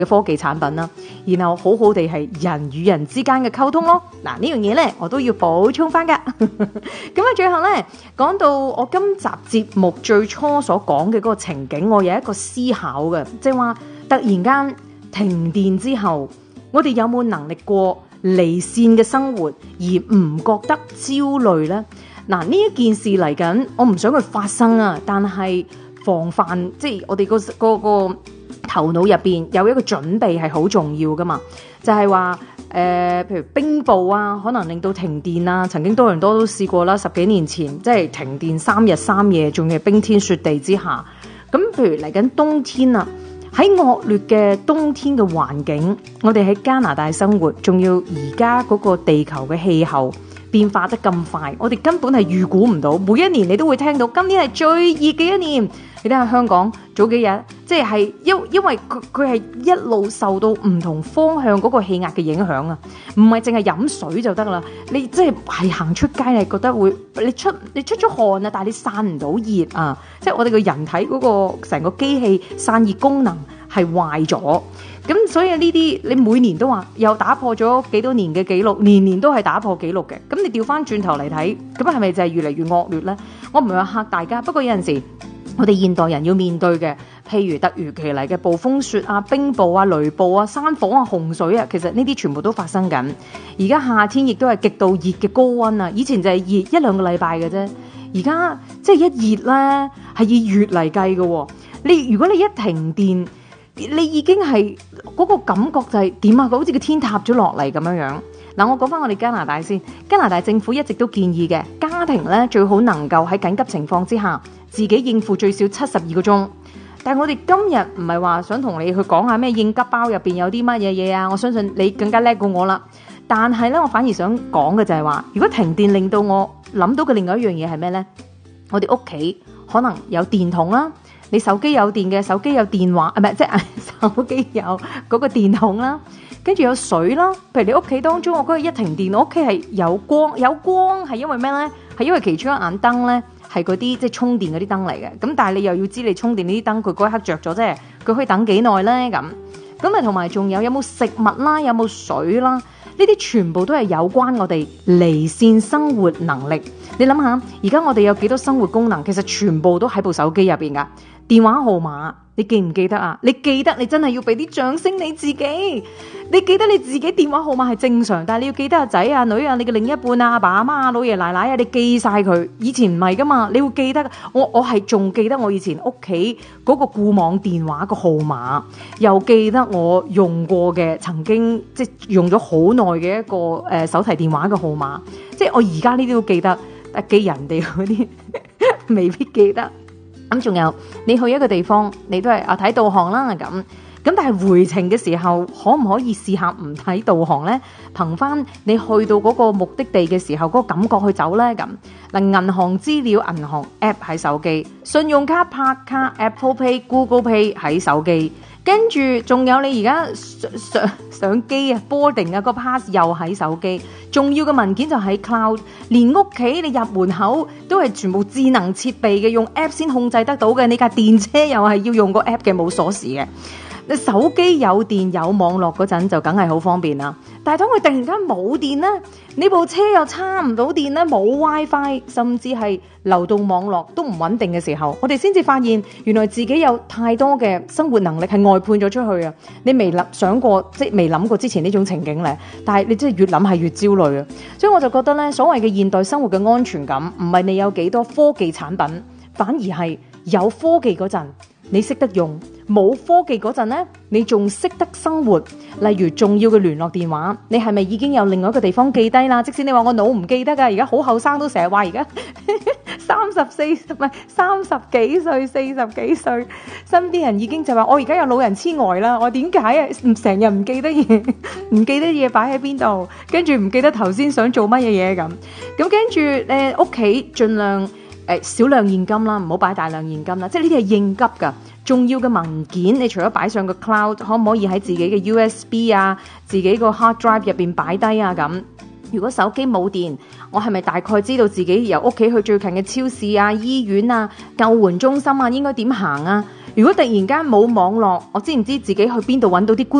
嘅科技產品啦，然後好好地係人與人之間嘅溝通咯。嗱，呢樣嘢呢，我都要補充翻噶。咁最後呢，講到我今集節目最初所講嘅嗰個情景，我有一個思考嘅，即係話突然間停電之後，我哋有冇能力過離線嘅生活而唔覺得焦慮呢？嗱，呢一件事嚟緊，我唔想佢發生啊，但係防範，即係我哋個頭腦入邊有一個準備係好重要噶嘛，就係話譬如冰暴啊，可能令到停電啊，曾經多倫多都試過啦，10幾年前即係停電3日3夜，仲係冰天雪地之下。咁譬如嚟緊冬天啊，喺惡劣嘅冬天嘅環境，我哋喺加拿大生活，仲要而家嗰個地球嘅氣候變化得咁快，我哋根本係預估唔到。每一年你都會聽到今年係最熱嘅一年。你睇下香港早幾日，即係因為佢係一路受到唔同方向嗰個氣壓嘅影響啊，唔係淨係飲水就得啦。你即係行出街，你覺得會你出咗汗啊，但係你散唔到熱啊，即係我哋個人體嗰個成個機器散熱功能係壞咗。咁所以呢啲你每年都話又打破咗幾多年嘅紀錄，年年都係打破紀錄嘅。咁你調翻轉頭嚟睇，咁係咪就係越嚟越惡劣呢？我唔係話嚇大家，不過有陣時我哋現代人要面對嘅，譬如突如其來嘅暴風雪啊、冰暴啊、雷暴啊、山火啊、洪水啊，其實呢啲全部都發生緊。而家夏天亦都係極度熱嘅高溫啊，以前就係熱1-2個禮拜嘅啫，而家即係一熱咧係以月嚟計嘅。如果你一停電，你已經係嗰個感覺就係點啊？好似個天塌咗落嚟咁樣樣。嗱，我講翻我哋加拿大先。加拿大政府一直都建議嘅，家庭咧最好能夠喺緊急情況之下，自己應付最少72個鐘。但係我哋今日唔係話想同你去講下咩應急包入邊有啲乜嘢嘢啊，我相信你更加叻過我啦。但係咧，我反而想講嘅就係話，如果停電令到我諗到嘅另外一樣嘢係咩咧？我哋屋企可能有電筒啦。你手機有電嘅，手機有電話，唔係即係手機有嗰個電筒啦，跟住有水啦。譬如你屋企當中，我嗰日一停電，我屋企係有光係因為咩咧？係因為其中一盞燈咧係嗰啲即係充電嗰啲燈嚟嘅。咁但係你又要知你充電呢啲燈，佢嗰一刻着咗啫，佢可以等幾耐咧咁。咁啊同埋仲有冇食物啦，有冇水啦？呢啲全部都係有關我哋離線生活能力。你諗下，而家我哋有幾多生活功能，其實全部都喺部手機入邊噶。電話號碼你記唔記得啊？你記得，你真係要俾啲掌聲你自己。你記得你自己電話號碼係正常，但係你要記得阿仔啊、女啊、你嘅另一半啊、阿爸阿媽啊、老爺奶奶啊，你記晒佢。以前唔係噶嘛，你會記得。我係仲記得我以前屋企嗰個固網電話個號碼，又記得我用過嘅曾經即係用咗好耐嘅一個手提電話嘅號碼。即係我而家呢啲都記得，但記人哋嗰啲未必記得。咁仲有你去一個地方，你都係睇導航啦咁，但係回程嘅時候，可唔可以試下唔睇導航呢？憑翻你去到嗰個目的地嘅時候嗰個感覺去走呢？咁嗱，銀行資料、銀行 app 喺手機，信用卡、拍卡、Apple Pay、Google Pay 喺手機，跟住仲有你而家上機啊 boarding 啊個 pass 又喺手機。重要嘅文件就喺 cloud， 連屋企你入門口都係全部智能設備嘅，用 app 先控制得到嘅。你架電車又係要用個 app 嘅，冇鎖匙嘅。你手機有電有網絡嗰陣就梗係好方便啦。但係當佢突然間冇電呢，你部車又插唔到電呢，冇 WiFi， 甚至係流動網絡都唔穩定嘅時候，我哋先至發現原來自己有太多嘅生活能力係外判咗出去啊！你未想過，即係未諗過之前呢種情景咧，但係你真係越諗係越焦慮啊！所以我就覺得咧，所謂嘅現代生活嘅安全感，唔係你有幾多科技產品，反而係有科技嗰陣你識得用。冇科技嗰陣呢，你仲識得生活。例如重要嘅聯絡電話，你係咪已經有另外一個地方記低啦？即使你話我腦唔記得噶，而家好後生都成日話而家30幾歲、40幾歲，身邊人已經就話我而家有老人痴呆啦。我點解啊？成日唔記得嘢，唔記得嘢擺喺邊度，跟住唔記得頭先想做乜嘢嘢咁。咁跟住屋企盡量少量現金啦，唔好擺大量現金啦。即係呢啲係應急噶。重要嘅文件，你除咗擺上個 cloud， 可唔可以喺自己嘅 USB 啊、自己個 hard drive 入邊擺低啊咁？如果手機冇電，我係咪大概知道自己由屋企去最近嘅超市啊、醫院啊、救援中心啊應該點行啊？ 如果突然間冇網絡，我知唔知自己去邊度揾到啲